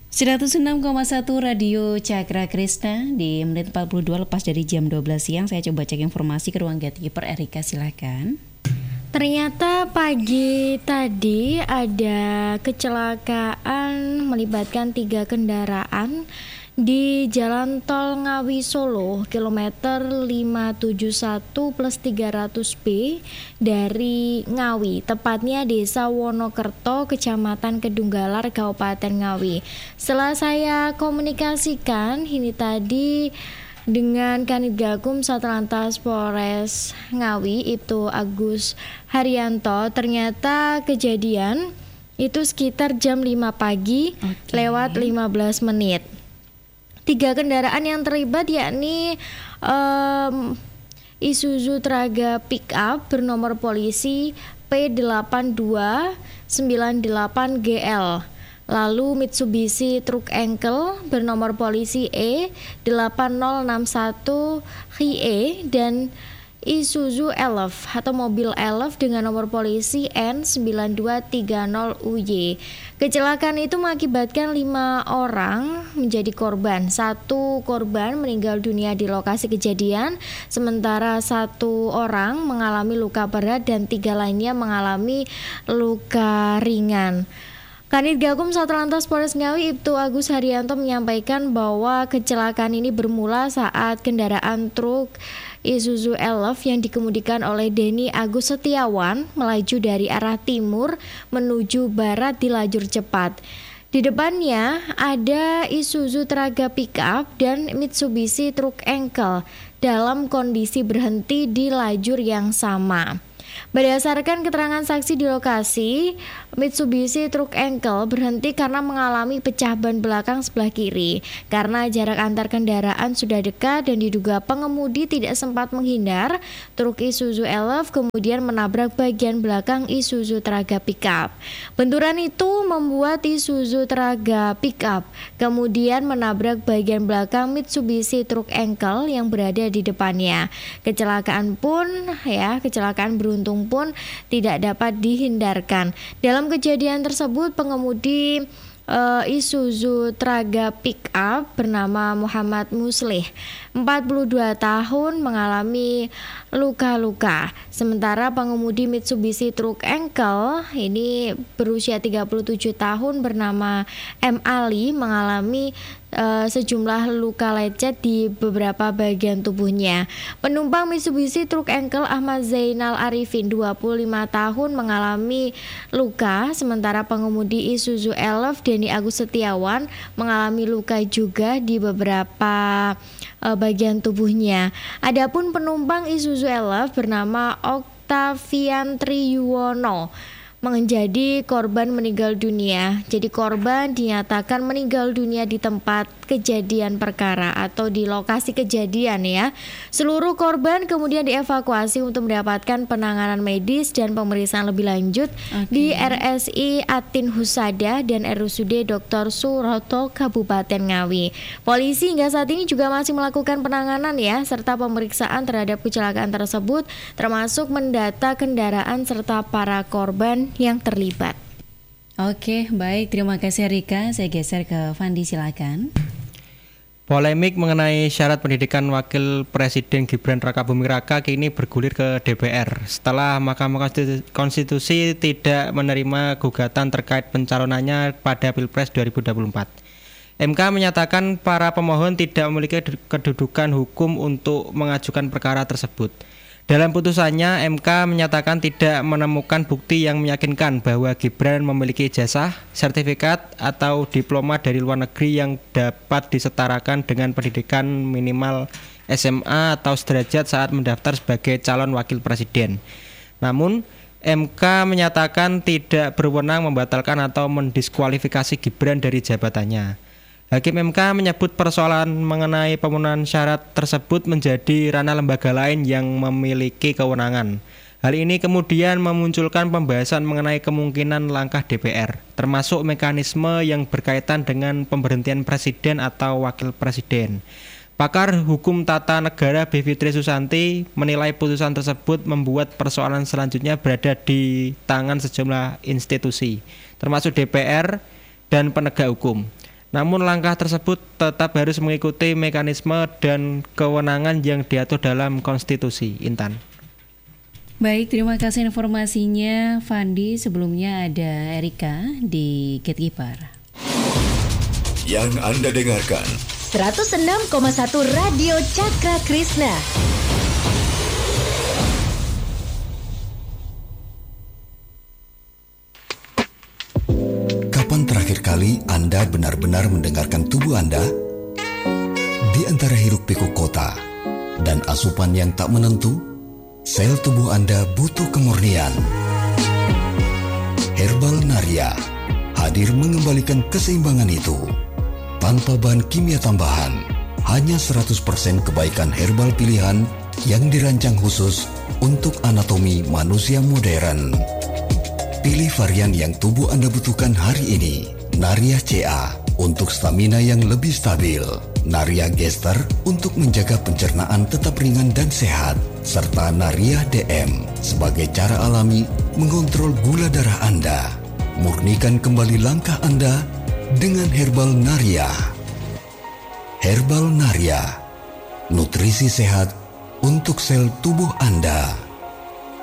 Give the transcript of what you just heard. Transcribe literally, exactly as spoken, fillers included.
seratus enam koma satu Radio Cakra Krisna di menit empat puluh dua lepas dari jam dua belas siang. Saya coba cek informasi ke ruang gatekeeper. Erika, silakan. Ternyata pagi tadi ada kecelakaan melibatkan tiga kendaraan di Jalan Tol Ngawi Solo kilometer lima tujuh satu plus tiga ratus B dari Ngawi, tepatnya Desa Wonokerto, Kecamatan Kedunggalar, Kabupaten Ngawi. Setelah saya komunikasikan ini tadi dengan Kanit Gakum Satlantas Polres Ngawi, itu Agus Haryanto, ternyata kejadian itu sekitar jam lima pagi okay. lewat lima belas menit. Tiga kendaraan yang terlibat yakni um, Isuzu Traga Pickup bernomor polisi P delapan dua sembilan delapan G L, lalu Mitsubishi Truk Engkel bernomor polisi E delapan nol enam satu H I E dan Isuzu Elf atau mobil Elf dengan nomor polisi N sembilan dua tiga nol U Y. Kecelakaan itu mengakibatkan lima orang menjadi korban. Satu korban meninggal dunia di lokasi kejadian, sementara satu orang mengalami luka berat dan tiga lainnya mengalami luka ringan. Kanit Gakum Satlantas Polres Ngawi Ibtu Agus Haryanto menyampaikan bahwa kecelakaan ini bermula saat kendaraan truk Isuzu Elf yang dikemudikan oleh Denny Agus Setiawan melaju dari arah timur menuju barat di lajur cepat. Di depannya ada Isuzu Traga Pickup dan Mitsubishi Truk Engkel dalam kondisi berhenti di lajur yang sama. Berdasarkan keterangan saksi di lokasi, Mitsubishi Truk Engkel berhenti karena mengalami pecah ban belakang sebelah kiri. Karena jarak antar kendaraan sudah dekat dan diduga pengemudi tidak sempat menghindar, truk Isuzu Elf kemudian menabrak bagian belakang Isuzu Traga Pickup. Benturan itu membuat Isuzu Traga Pickup kemudian menabrak bagian belakang Mitsubishi Truk Engkel yang berada di depannya. Kecelakaan pun ya, kecelakaan beruntung pun tidak dapat dihindarkan. Dalam kejadian tersebut pengemudi uh, Isuzu Traga Pickup bernama Muhammad Muslih, empat puluh dua tahun, mengalami luka-luka. Sementara pengemudi Mitsubishi Truk Engkel ini berusia tiga puluh tujuh tahun bernama M. Ali mengalami Uh, sejumlah luka lecet di beberapa bagian tubuhnya. Penumpang Mitsubishi Truk Engkel Ahmad Zainal Arifin, dua puluh lima tahun, mengalami luka, sementara pengemudi Isuzu Elf Denny Agus Setiawan mengalami luka juga di beberapa uh, bagian tubuhnya. Adapun penumpang Isuzu Elf bernama Oktavian Triyuwono menjadi korban meninggal dunia. Jadi korban dinyatakan meninggal dunia di tempat kejadian perkara atau di lokasi kejadian ya. Seluruh korban kemudian dievakuasi untuk mendapatkan penanganan medis dan pemeriksaan lebih lanjut okay. di R S I Atin Husada dan R S U D Doktor Suroto Kabupaten Ngawi. Polisi hingga saat ini juga masih melakukan penanganan ya serta pemeriksaan terhadap kecelakaan tersebut, termasuk mendata kendaraan serta para korban yang terlibat. Oke, baik, terima kasih Rika. Saya geser ke Fandi, silakan. Polemik mengenai syarat pendidikan Wakil Presiden Gibran Rakabuming Raka kini bergulir ke D P R setelah Mahkamah Konstitusi tidak menerima gugatan terkait pencalonannya pada Pilpres dua ribu dua puluh empat. M K menyatakan para pemohon tidak memiliki kedudukan hukum untuk mengajukan perkara tersebut. Dalam putusannya, M K menyatakan tidak menemukan bukti yang meyakinkan bahwa Gibran memiliki ijazah, sertifikat, atau diploma dari luar negeri yang dapat disetarakan dengan pendidikan minimal S M A atau sederajat saat mendaftar sebagai calon wakil presiden. Namun, M K menyatakan tidak berwenang membatalkan atau mendiskualifikasi Gibran dari jabatannya. Hakim M K menyebut persoalan mengenai pemenuhan syarat tersebut menjadi ranah lembaga lain yang memiliki kewenangan. Hal ini kemudian memunculkan pembahasan mengenai kemungkinan langkah D P R, termasuk mekanisme yang berkaitan dengan pemberhentian presiden atau wakil presiden. Pakar Hukum Tata Negara B. Fitri Susanti menilai putusan tersebut membuat persoalan selanjutnya berada di tangan sejumlah institusi, termasuk D P R dan penegak hukum. Namun langkah tersebut tetap harus mengikuti mekanisme dan kewenangan yang diatur dalam konstitusi. Intan. Baik, terima kasih informasinya Fandi. Sebelumnya ada Erika di Gatekeeper. Yang Anda dengarkan seratus enam koma satu Radio Cakra Krishna. Kapan terakhir kali Anda benar-benar mendengarkan tubuh Anda? Di antara hiruk-pikuk kota dan asupan yang tak menentu, sel tubuh Anda butuh kemurnian. Herbal Naria hadir mengembalikan keseimbangan itu. Tanpa bahan kimia tambahan, hanya seratus persen kebaikan herbal pilihan yang dirancang khusus untuk anatomi manusia modern. Pilih varian yang tubuh Anda butuhkan hari ini. Naria C A untuk stamina yang lebih stabil. Naria Gester untuk menjaga pencernaan tetap ringan dan sehat, serta Naria D M sebagai cara alami mengontrol gula darah Anda. Murnikan kembali langkah Anda dengan Herbal Naria. Herbal Naria, nutrisi sehat untuk sel tubuh Anda.